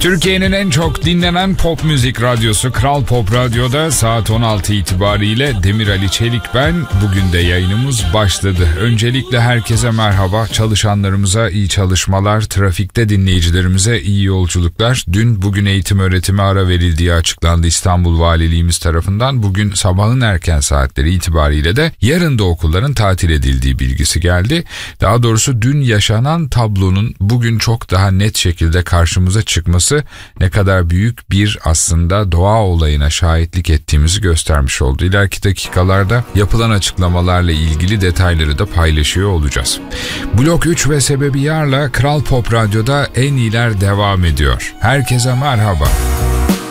Türkiye'nin en çok dinlenen pop müzik radyosu Kral Pop Radyo'da saat 16 itibariyle Demir Ali Çelik ben. Bugün de yayınımız başladı. Öncelikle herkese merhaba. Çalışanlarımıza iyi çalışmalar, trafikte dinleyicilerimize iyi yolculuklar. Dün bugün eğitim öğretime ara verildiği açıklandı İstanbul Valiliğimiz tarafından. Bugün sabahın erken saatleri itibariyle de yarın da okulların tatil edildiği bilgisi geldi. Daha doğrusu dün yaşanan tablonun bugün çok daha net şekilde karşımıza çıkması ne kadar büyük bir aslında doğa olayına şahitlik ettiğimizi göstermiş oldu. İleriki dakikalarda yapılan açıklamalarla ilgili detayları da paylaşıyor olacağız. Blok 3 ve Sebebi Yar'la Kral Pop Radyo'da en iyiler devam ediyor. Herkese merhaba.